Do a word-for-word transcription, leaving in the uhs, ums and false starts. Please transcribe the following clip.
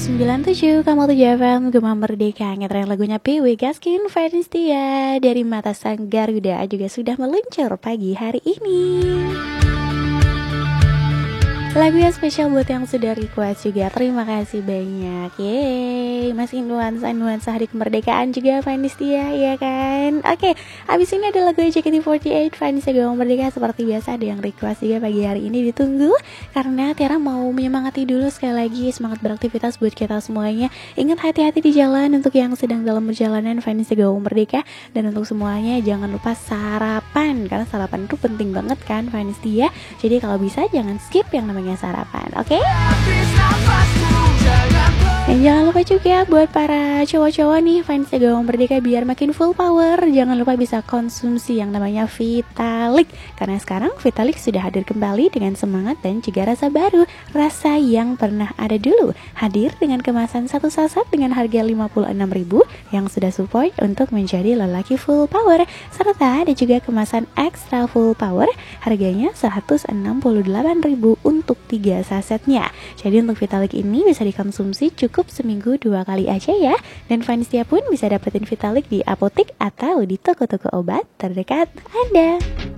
sembilan tujuh, kamu tujuh F M, Gema Merdeka. Ngetren lagunya P W Gaskin Venistia dari Mata Sang Garuda juga sudah meluncur pagi hari ini. Lagu yang spesial buat yang sudah request juga, terima kasih banyak. Yeay, masih nuansa-nuansa hari kemerdekaan juga Venistia, ya kan? Oke, abis ini ada lagu J K T empat delapan, Venistia Gema Merdeka. Seperti biasa ada yang request juga pagi hari ini, ditunggu. Karena Tiara mau menyemangati dulu sekali lagi semangat beraktivitas buat kita semuanya. Ingat hati-hati di jalan untuk yang sedang dalam perjalanan, Venistia Gema Merdeka. Dan untuk semuanya jangan lupa sarapan, karena sarapan itu penting banget kan Venistia. Jadi kalau bisa jangan skip yang namanya sarapan, oke? Okay? Dan jangan lupa juga buat para cowok-cowok nih, Venistia Gema Merdeka, biar makin full power, jangan lupa bisa konsumsi yang namanya Vitalik. Karena sekarang Vitalik sudah hadir kembali dengan semangat dan juga rasa baru, rasa yang pernah ada dulu. Hadir dengan kemasan satu saset dengan harga lima puluh enam ribu yang sudah support untuk menjadi lelaki full power. Serta ada juga kemasan extra full power, harganya seratus enam puluh delapan ribu untuk tiga sasetnya. Jadi untuk Vitalik ini bisa dikonsumsi cukup seminggu dua kali aja ya. Dan Venistia pun bisa dapetin Vitalik di apotek atau di toko-toko obat terdekat Anda.